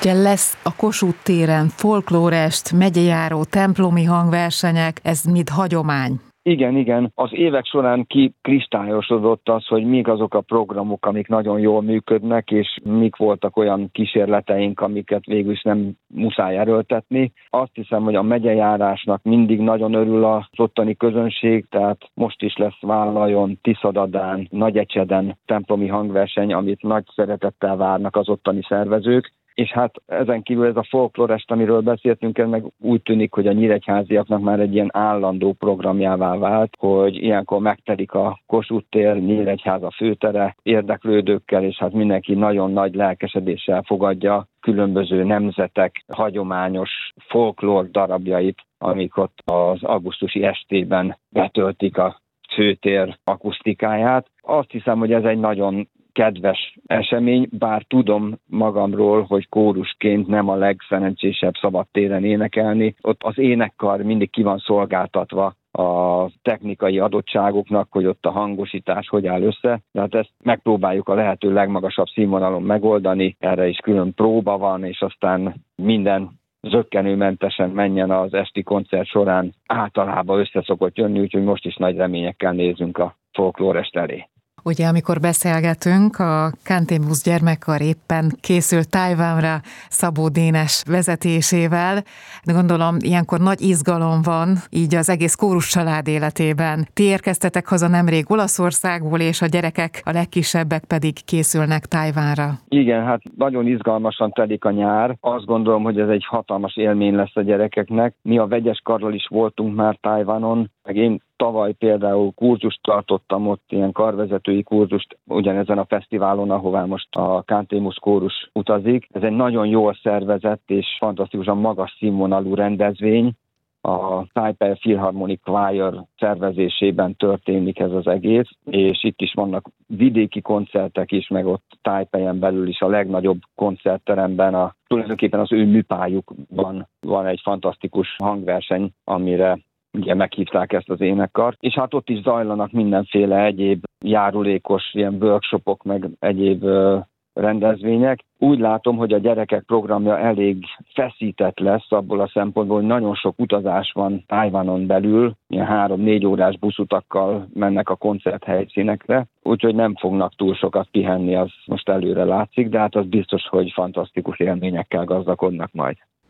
Ugye lesz a Kossuth téren folklórest, megyejáró, templomi hangversenyek, ez mind hagyomány. Igen. Az évek során kikristályosodott az, hogy mik azok a programok, amik nagyon jól működnek, és mik voltak olyan kísérleteink, amiket végül is nem muszáj erőltetni. Azt hiszem, hogy a megyejárásnak mindig nagyon örül az ottani közönség, tehát most is lesz Vállajon, Tiszadadán, Nagyecseden templomi hangverseny, amit nagy szeretettel várnak az ottani szervezők. És hát ezen kívül ez a folklórest, amiről beszéltünk, ez meg úgy tűnik, hogy a nyíregyháziaknak már egy ilyen állandó programjává vált, hogy ilyenkor megtelik a Kossuth tér, Nyíregyháza főtere érdeklődőkkel, és hát mindenki nagyon nagy lelkesedéssel fogadja különböző nemzetek hagyományos folklór darabjait, amik ott az augusztusi estében betöltik a főtér akusztikáját. Azt hiszem, hogy ez egy nagyon kedves esemény, bár tudom magamról, hogy kórusként nem a legszerencsésebb szabadtéren énekelni. Ott az énekkar mindig ki van szolgáltatva a technikai adottságoknak, hogy ott a hangosítás hogy áll össze. De hát ezt megpróbáljuk a lehető legmagasabb színvonalon megoldani, erre is külön próba van, és aztán minden zökkenőmentesen menjen az esti koncert során. Általában össze szokott jönni, úgyhogy most is nagy reményekkel nézünk a folklórest elé. Ugye, amikor beszélgetünk, a Cantémus gyermekkar éppen készül Tajvanra Szabó Dénes vezetésével, de gondolom ilyenkor nagy izgalom van így az egész kórus család életében. Ti érkeztetek haza nemrég Olaszországból, és a gyerekek, a legkisebbek pedig készülnek Tajvanra. Igen, hát nagyon izgalmasan telik a nyár. Azt gondolom, hogy ez egy hatalmas élmény lesz a gyerekeknek. Mi a vegyes karral is voltunk már Tajvanon, meg én tavaly például kurzust tartottam ott, ilyen karvezetői kurzust, ugyanezen a fesztiválon, ahová most a Cantémus kórus utazik. Ez egy nagyon jól szervezett és fantasztikusan magas színvonalú rendezvény. A Taipei Philharmonic Choir szervezésében történik ez az egész, és itt is vannak vidéki koncertek is, meg ott Taipeien belül is a legnagyobb koncertteremben, tulajdonképpen az ő műpályukban van egy fantasztikus hangverseny, amire ugye meghívták ezt az énekkart, és hát ott is zajlanak mindenféle egyéb járulékos ilyen workshopok, meg egyéb rendezvények. Úgy látom, hogy a gyerekek programja elég feszített lesz abból a szempontból, hogy nagyon sok utazás van Tajvanon belül, ilyen 3-4 órás buszutakkal mennek a koncerthelyszínekre, úgyhogy nem fognak túl sokat pihenni, az most előre látszik, de hát az biztos, hogy fantasztikus élményekkel gazdagodnak majd.